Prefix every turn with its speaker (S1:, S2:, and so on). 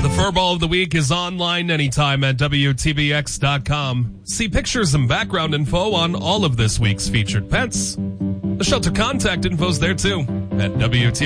S1: The Furball of the Week is online anytime at WTBX.com. See pictures and background info on all of this week's featured pets. The shelter contact info's there too at WTBX.